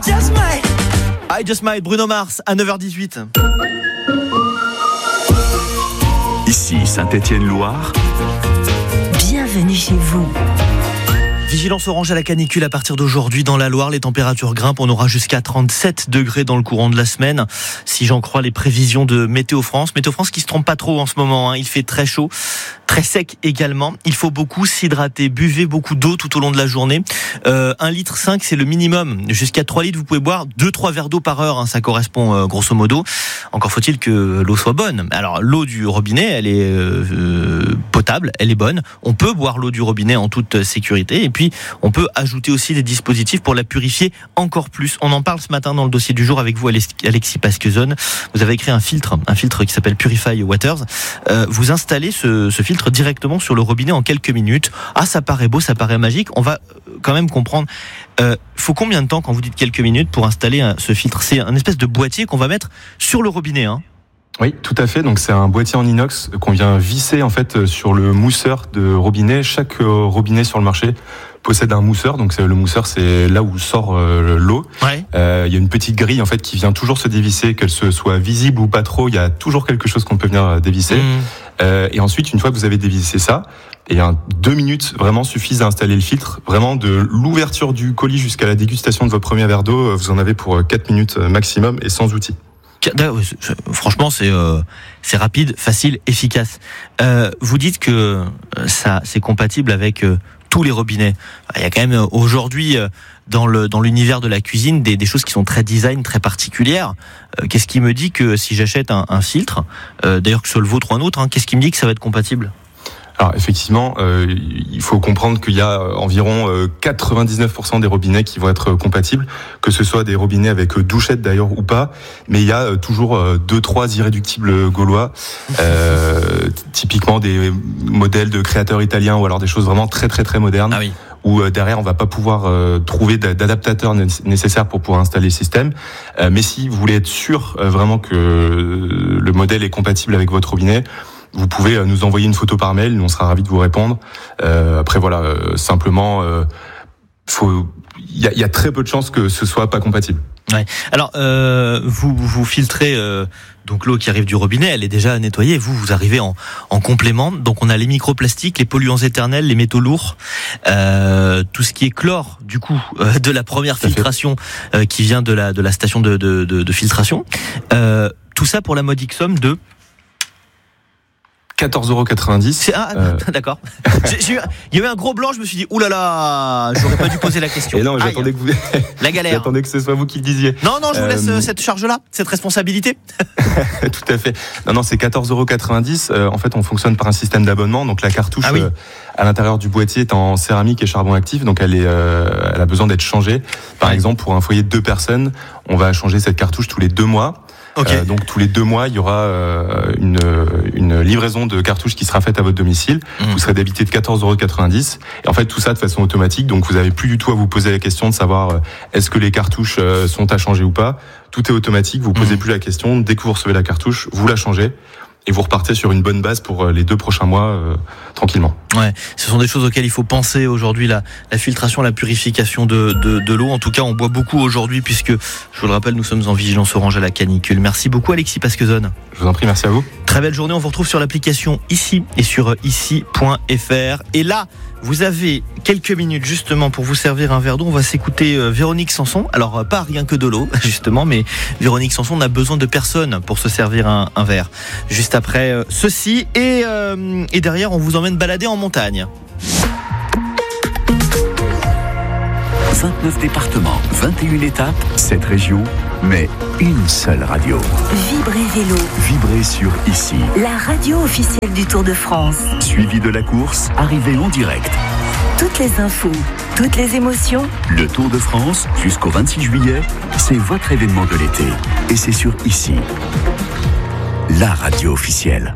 I Just Might, Bruno Mars, à 9h18. Ici Saint-Étienne-Loire. Bienvenue chez vous. Vigilance orange à la canicule à partir d'aujourd'hui dans la Loire. Les températures grimpent. On aura jusqu'à 37 degrés dans le courant de la semaine. Si j'en crois les prévisions de Météo France. Météo France qui se trompe pas trop en ce moment. Il fait très chaud, très sec également. Il faut beaucoup s'hydrater. Buvez beaucoup d'eau tout au long de la journée. 1,5 litre, c'est le minimum. Jusqu'à 3 litres, vous pouvez boire 2-3 verres d'eau par heure. Ça correspond grosso modo. Encore faut-il que l'eau soit bonne. Alors l'eau du robinet, elle est potable, elle est bonne. On peut boire l'eau du robinet en toute sécurité. Et puis on peut ajouter aussi des dispositifs pour la purifier encore plus. On en parle ce matin dans le dossier du jour avec vous, Alexis Pasquezone. Vous avez créé un filtre qui s'appelle Purify Waters. Vous installez ce filtre directement sur le robinet en quelques minutes. Ça paraît beau, ça paraît magique. On va quand même comprendre. Faut combien de temps quand vous dites quelques minutes pour installer ce filtre ? C'est un espèce de boîtier qu'on va mettre sur le robinet, Oui, tout à fait. Donc c'est un boîtier en inox qu'on vient visser en fait sur le mousseur de robinet. Chaque robinet sur le marché possède un mousseur. Donc le mousseur, c'est là où sort l'eau. Ouais. Il y a une petite grille en fait qui vient toujours se dévisser, qu'elle soit visible ou pas trop. Il y a toujours quelque chose qu'on peut venir dévisser. Et ensuite, une fois que vous avez dévissé ça, 2 minutes vraiment suffisent à installer le filtre. Vraiment de l'ouverture du colis jusqu'à la dégustation de votre premier verre d'eau, vous en avez pour 4 minutes maximum et sans outils. Franchement, c'est rapide, facile, efficace. Vous dites que ça, c'est compatible avec tous les robinets. Il y a quand même aujourd'hui dans l'univers de la cuisine des choses qui sont très design, très particulières. Qu'est-ce qui me dit que si j'achète un filtre, d'ailleurs que ce soit le vôtre ou un autre, qu'est-ce qui me dit que ça va être compatible ? Alors effectivement, il faut comprendre qu'il y a environ 99% des robinets qui vont être compatibles, que ce soit des robinets avec douchette d'ailleurs ou pas, mais il y a toujours 2-3 irréductibles gaulois, typiquement des modèles de créateurs italiens ou alors des choses vraiment très très très modernes. Oui. Où derrière on va pas pouvoir trouver d'adaptateurs nécessaires pour pouvoir installer le système. Mais si vous voulez être sûr vraiment que le modèle est compatible avec votre robinet, vous pouvez nous envoyer une photo par mail, nous on sera ravis de vous répondre. Après voilà, simplement, il y a très peu de chances que ce soit pas compatible. Ouais. Alors vous filtrez donc l'eau qui arrive du robinet, elle est déjà nettoyée. Vous arrivez en complément. Donc on a les microplastiques, les polluants éternels, les métaux lourds, tout ce qui est chlore du coup de la première filtration qui vient de la station de filtration. Tout ça pour la modique somme de 14,90 €. D'accord. Il y a eu un gros blanc, je me suis dit, oulala, j'aurais pas dû poser la question. Et non, j'attendais que vous. La galère. J'attendais que ce soit vous qui le disiez. Non, je vous laisse cette charge-là, cette responsabilité. Tout à fait. Non, c'est 14,90 €. En fait, on fonctionne par un système d'abonnement. Donc la cartouche à l'intérieur du boîtier est en céramique et charbon actif, donc elle a besoin d'être changée. Par exemple, pour un foyer de 2 personnes, on va changer cette cartouche tous les 2 mois. Okay. Donc tous les 2 mois, il y aura une livraison de cartouches qui sera faite à votre domicile. Vous serez débité de 14,90 €. Et en fait, tout ça de façon automatique. Donc vous n'avez plus du tout à vous poser la question de savoir est-ce que les cartouches sont à changer ou pas. Tout est automatique. Vous posez plus la question. Dès que vous recevez la cartouche, vous la changez. Et vous repartez sur une bonne base pour les 2 prochains mois tranquillement. Ouais, ce sont des choses auxquelles il faut penser aujourd'hui, la filtration, la purification de l'eau. En tout cas, on boit beaucoup aujourd'hui puisque, je vous le rappelle, nous sommes en vigilance orange à la canicule. Merci beaucoup Alexis Pasquezone. Je vous en prie, merci à vous. Très belle journée, on vous retrouve sur l'application Ici et sur ici.fr. Et là, vous avez quelques minutes justement pour vous servir un verre d'eau. On va s'écouter Véronique Sanson. Alors pas rien que de l'eau justement, mais Véronique Sanson n'a besoin de personne pour se servir un verre. Juste après ceci et derrière on vous emmène balader en montagne. 29 départements, 21 étapes, 7 régions, mais une seule radio. Vibrez Vélo. Vibrez sur Ici. La radio officielle du Tour de France. Suivi de la course, arrivée en direct. Toutes les infos, toutes les émotions. Le Tour de France, jusqu'au 26 juillet, c'est votre événement de l'été. Et c'est sur Ici. La radio officielle.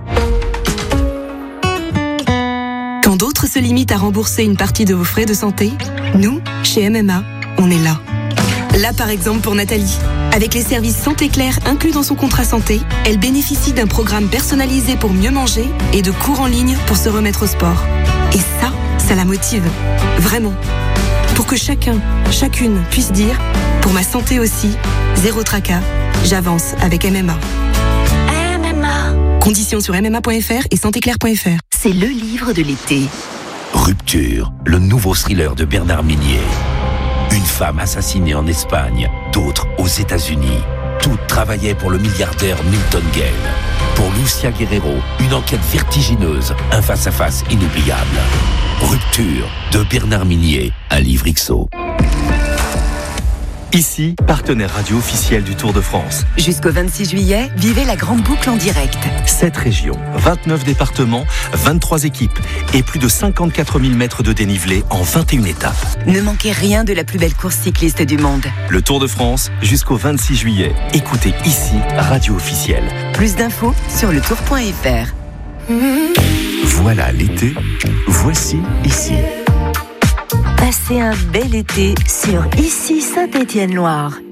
Quand d'autres se limitent à rembourser une partie de vos frais de santé, nous, chez MMA, on est là. Là, par exemple, pour Nathalie. Avec les services Santé Claire inclus dans son contrat santé, elle bénéficie d'un programme personnalisé pour mieux manger et de cours en ligne pour se remettre au sport. Et ça la motive. Vraiment. Pour que chacun, chacune puisse dire, pour ma santé aussi, zéro tracas, j'avance avec MMA. Conditions sur MMA.fr et santéclair.fr. C'est le livre de l'été. Rupture, le nouveau thriller de Bernard Minier. Une femme assassinée en Espagne, d'autres aux États-Unis. Toutes travaillaient pour le milliardaire Milton Gale. Pour Lucia Guerrero, une enquête vertigineuse, un face-à-face inoubliable. Rupture de Bernard Minier, un livre XO. Ici, partenaire radio officiel du Tour de France. Jusqu'au 26 juillet, vivez la grande boucle en direct. 7 régions, 29 départements, 23 équipes et plus de 54 000 mètres de dénivelé en 21 étapes. Ne manquez rien de la plus belle course cycliste du monde. Le Tour de France, jusqu'au 26 juillet. Écoutez ici, radio officielle. Plus d'infos sur letour.fr. Voilà l'été, voici ici. Passez un bel été sur Ici Saint-Étienne-Loire.